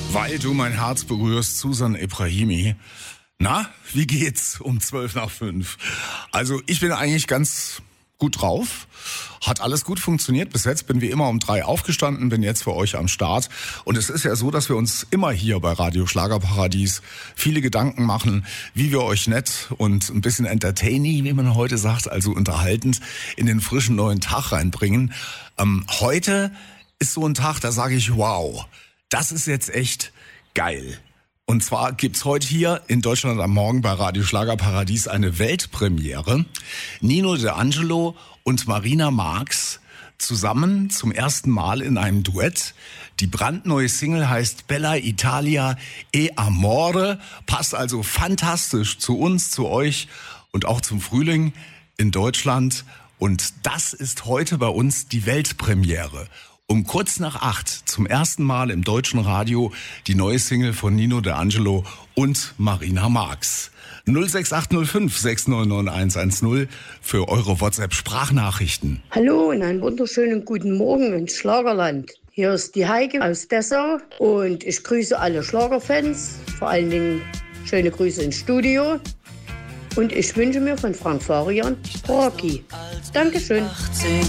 Weil du mein Herz berührst, Susan Ebrahimi. Na, wie geht's um 5:12? Also ich bin eigentlich ganz gut drauf. Hat alles gut funktioniert. Bis jetzt bin wie immer um 3 aufgestanden, bin jetzt für euch am Start. Und es ist ja so, dass wir uns immer hier bei Radio Schlagerparadies viele Gedanken machen, wie wir euch nett und ein bisschen entertaining, wie man heute sagt, also unterhaltend, in den frischen neuen Tag reinbringen. Heute ist so ein Tag, da sage ich, wow, das ist jetzt echt geil. Und zwar gibt's heute hier in Deutschland am Morgen bei Radio Schlagerparadies eine Weltpremiere. Nino D'Angelo und Marina Marx zusammen zum ersten Mal in einem Duett. Die brandneue Single heißt Bella Italia e Amore, passt also fantastisch zu uns, zu euch und auch zum Frühling in Deutschland. Und das ist heute bei uns die Weltpremiere. Um kurz nach 8 zum ersten Mal im deutschen Radio die neue Single von Nino D'Angelo und Marina Marx. 06805 699 für eure WhatsApp-Sprachnachrichten. Hallo und einen wunderschönen guten Morgen ins Schlagerland. Hier ist die Heike aus Dessau und ich grüße alle Schlagerfans, vor allen Dingen schöne Grüße ins Studio. Und ich wünsche mir von Frank Farian Rocky. Dankeschön.